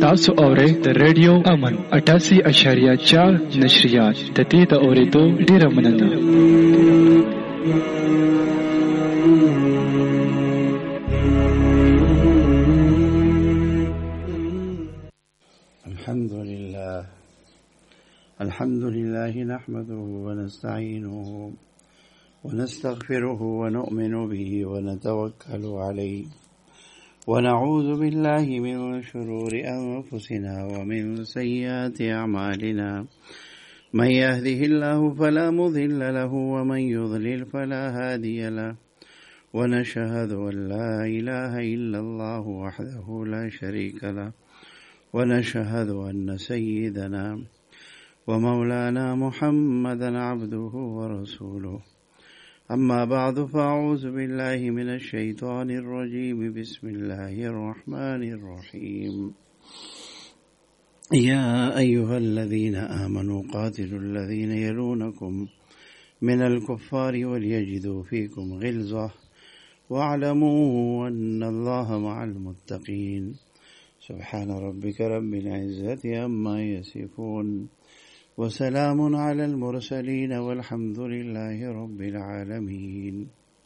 تاسو اورئ د ریډیو امن 88.4 نشریات د دې د اورېدو ډیره مننه. الحمد لله نحمده ونستعينه ونستغفره ونؤمن به ونتوكل عليه ونعوذ بالله من شرور أنفسنا ومن سيئات أعمالنا من يهده الله فلا مضل له ومن يضلل فلا هادي له ونشهد أن لا إله إلا الله وحده لا شريك له ونشهد أن سيدنا ومولانا محمدا عبده ورسوله. أما بعد فأعوذ بالله من الشيطان الرجيم. بسم الله الرحمن الرحيم. يا أيها الذين آمنوا قاتلوا الذين يلونكم من الكفار وليجدوا فيكم غلظة واعلموا أن الله مع المتقين. سبحان ربك رب العزة عما يصفون وسلام على المرسلين والحمد لله رب العالمين.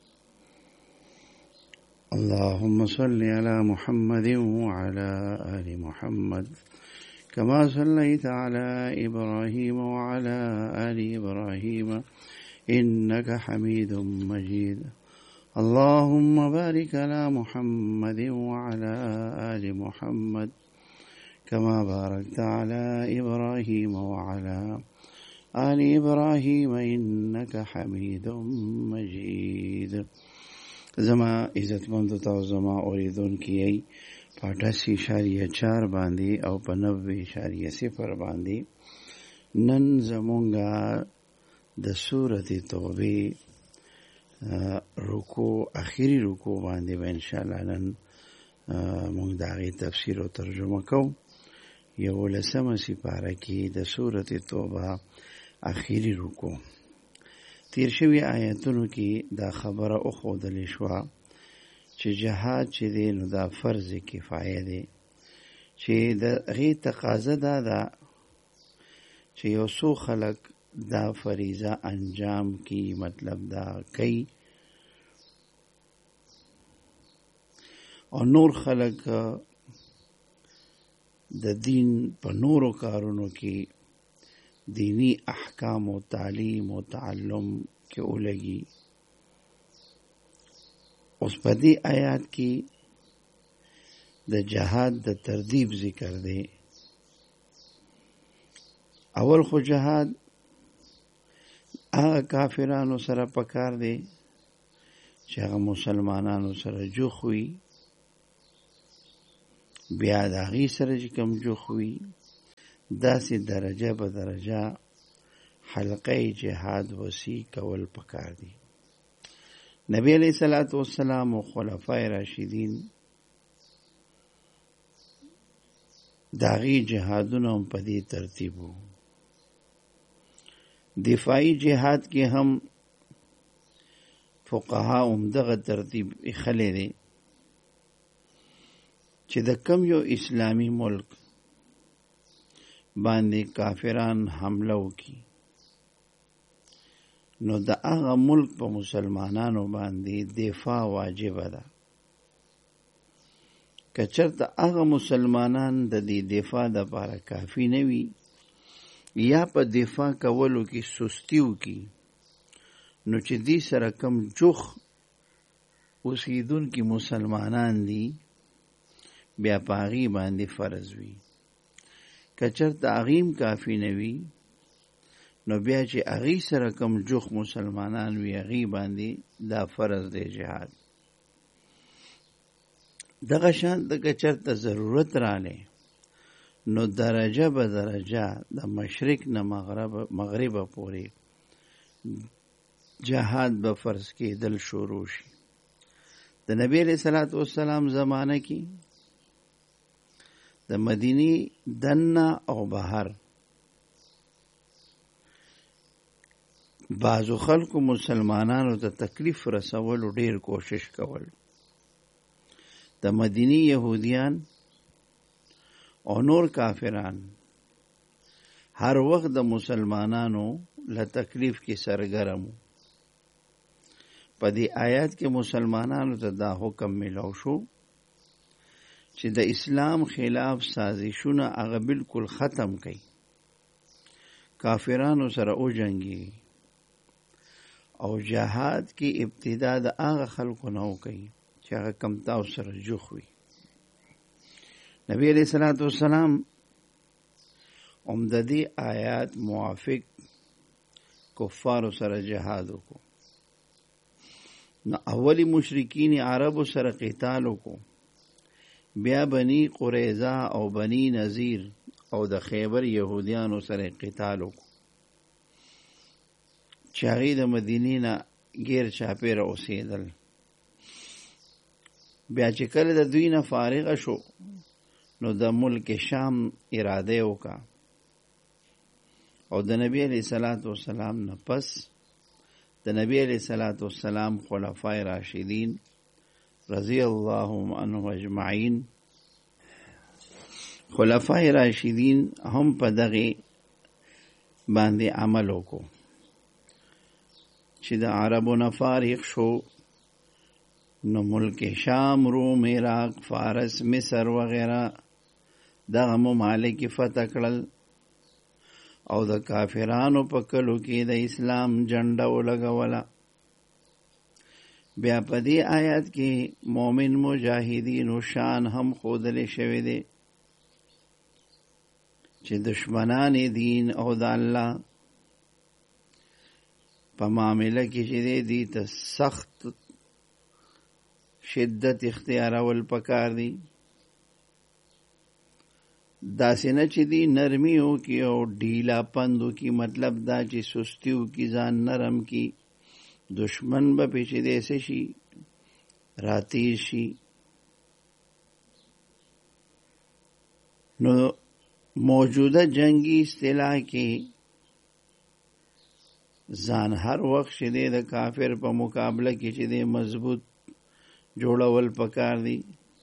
اللهم صل على محمد وعلى آل محمد كما صليت على إبراهيم وعلى آل إبراهيم إنك حميد مجيد. اللهم بارك على محمد وعلى آل محمد كما باركت على إبراهيم وعلى آل إبراهيم إنك حميد مجيد. زما عزت مند تاسو زما اوریدون کیي 88.4 باندې او 90.0 باندې نن زمونږه د سورته توبه رکوع اخیری رکوع باندې ان شاء الله نن مونږ دغه تفسیر او ترجمه کوو. یو لسمه سپاره کې د سورته توبه اخیری رکوع. تیر شوی آیاتونو کې دا خبره او خودل شو چې جهاد چې دی نو دا فرض کفایه دی چې د غي تقاضا ده چې یو څو خلک دا فریضه انجام کی، مطلب دا کوي او نور خلک د دین په نورو کارونو کې دینی احکام او تعلیم او تعلم کې ولګي. اوس په دې آیات کې د جهاد د ترتیب ذکر دی. اول خو جهاد هغه کافرانو سره پکار دی چې هغه مسلمانانو سره جوخ وي، بیا د هغې سره چې کوم جوخ وي داسې درجه به درجه حلقه جهاد وسیع کول پکار دي. نبی علیہ الصلوۃ والسلام او خلفای راشدین داغي جهادونه هم په دې ترتیب وو. دفاعي جهاد کې هم فقها هم دغه ترتیب اخلي دي چې د کم یو اسلامی ملک باندې کافران حمله وکړي نو د هغه ملک په مسلمانانو باندې دفاع واجب ده. که چېرته هغه مسلمانان د دې دفاع لپاره کافي نه وي یا په دفاع کولو کې سستی وکړي نو چې دې سره کم جوخ اوسیدونکي مسلمانان دي بیا په هغې باندې فرض وي. که چېرته هغې هم کافي نه وي نو بیا چې هغې سره کم جوخ مسلمانان وي هغې باندې دا فرض دی جهاد. دغه شان د که چېرته ضرورت رالی نو درجه به درجه د مشرق نه مغربه پورې جهاد به فرض کېدل شروع شي. د نبی علیہ الصلوۃ والسلام زمانه کې د مدینی دنه او بهر بعضو خلکو مسلمانانو ته تکلیف رسولو ډیر کوشش کول. د مدینی يهوديان او نور کافران هر وخت د مسلمانانو له تکلیف کې سرګرم. په دې آیات کې مسلمانانو ته دا حکم ملو شو چې د اسلام خلاف سازشونه هغه بالکل ختم کړي، کافرانو سره او جنگي او جهاد کې ابتدا د هغه خلکو نه وکړي چې هغه کم تاسو سره جوخ وي. نبی علیہ الصلوۃ والسلام د دې آیات موافق کفار سره جهاد وکړو. نو اولی مشرکین عربو سره قتال وکړو، بیا بنی قریظه او بنی نذیر او د خیبر یهودیانو سره قتال وکړو چې هغوی د مدینې نه غیر چاپیره اوسېدل. بیا چې کله د دوی نه فارغه شو نو د ملک شام اراده وکړه او د نبی علیہ الصلوۃ والسلام نه پس د نبی علیہ الصلوۃ والسلام خلفای راشدین رضی الله عنهم اجمعین، خلفای راشدین هم په دغه باندې عمل وکړو چې د عربو نه فارغ شو نو ملک شام، روم، عراق، فارس، مصر وغیرہ دغه ممالک فتح کړل او د کافرانو په کلو کې د اسلام جنډه ولګوله. بیا په دې آیات کې مومن مجاهدینو شان هم ښودلی شوی دی چې دشمنان دین او د الله په معامله کې چې دی ته سخت شدت اختیارول پکار دی. داسې نه چې دی نرمیو کی او ډیلا پندو کی، مطلب دا چې سستیو کی، ځان نرم کی، دشمن به پیچې دیسه شي، راتیر شي. نو موجوده جنگی اصطلاح کې ځان هر وخت چې دی د کافر په مقابله کې چې دی مضبوط جوړول پکار دی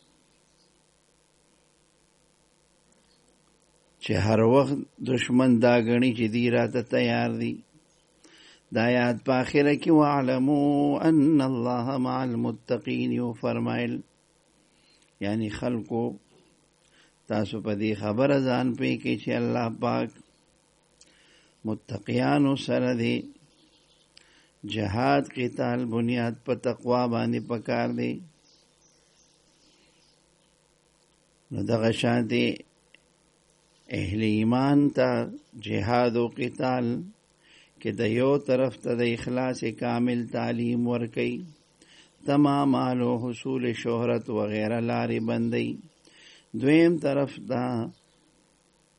چې هر وخت دشمن دا غني چې دی راته تیار دی. دا آیات په آخره کې وَاعْلَمُوا أَنَّ اللَّهَ مَعَ الْمُتَّقِينَ یو فرمایل، یعنی خلقو تاسو په دې خبره ځان پوهی کې چې الله پاک متقیانو سره دی. جهاد قتال بنیاد په تقوا باندې پکار دی. نو دغه شانتي اهل ایمان ته جهاد او قتال کې د یو طرف ته د اخلاص کامل تعلیم ورکي، تمام مال او حصول شهرت وغیرہ لارې بندي. دویم طرف ته